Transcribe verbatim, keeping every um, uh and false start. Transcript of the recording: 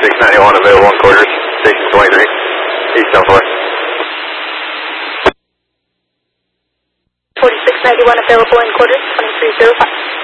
forty-six ninety-one available in quarters, station twenty-three, east southwest. forty-six ninety-one available in quarters, twenty-three zero five.